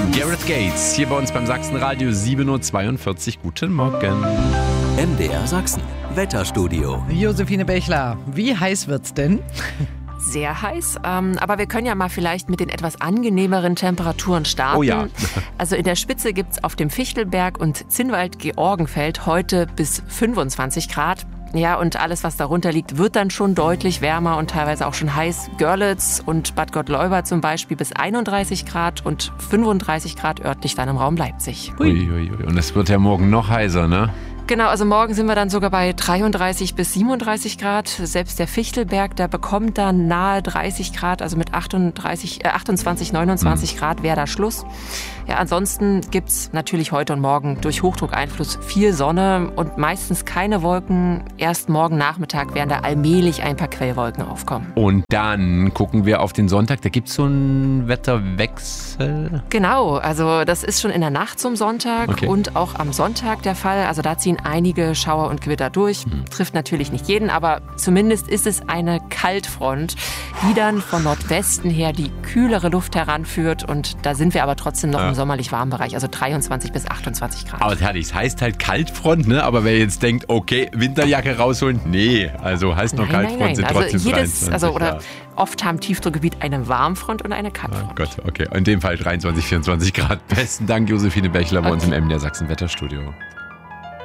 Gareth Gates, hier bei uns beim Sachsenradio 7.42 Uhr. Guten Morgen. MDR Sachsen, Wetterstudio. Josephine Bechler, wie heiß wird's denn? Sehr heiß, aber wir können ja mal vielleicht mit den etwas angenehmeren Temperaturen starten. Oh ja. Also in der Spitze gibt's auf dem Fichtelberg und Zinnwald-Georgenfeld heute bis 25 Grad. Ja, und alles, was darunter liegt, wird dann schon deutlich wärmer und teilweise auch schon heiß. Görlitz und Bad Gottleuba zum Beispiel bis 31 Grad und 35 Grad örtlich dann im Raum Leipzig. Uiuiui. Und es wird ja morgen noch heißer, ne? Genau, also morgen sind wir dann sogar bei 33 bis 37 Grad. Selbst der Fichtelberg, der bekommt dann nahe 30 Grad, also mit 28, 29 Grad wäre da Schluss. Ja, ansonsten gibt's natürlich heute und morgen durch Hochdruckeinfluss viel Sonne und meistens keine Wolken. Erst morgen Nachmittag werden da allmählich ein paar Quellwolken aufkommen. Und dann gucken wir auf den Sonntag, da gibt's so einen Wetterwechsel. Genau, also das ist schon in der Nacht zum Sonntag Okay. und auch am Sonntag der Fall. Also da ziehen einige Schauer und Gewitter durch. Trifft natürlich nicht jeden, aber zumindest ist es eine Kaltfront, die dann von Nordwesten her die kühlere Luft heranführt. Und da sind wir aber trotzdem noch im sommerlich warmen Bereich, also 23 bis 28 Grad. Aber herrlich, es heißt halt Kaltfront, ne? Aber wer jetzt denkt, okay, Winterjacke rausholen, nee, also heißt noch Kaltfront, sind Also trotzdem 23. oder oft haben Tiefdruckgebiet eine Warmfront und eine Kaltfront. Oh Gott, okay. In dem Fall 23, 24 Grad. Besten Dank, Josephine Bechler, bei uns im MDR Sachsen Wetterstudio.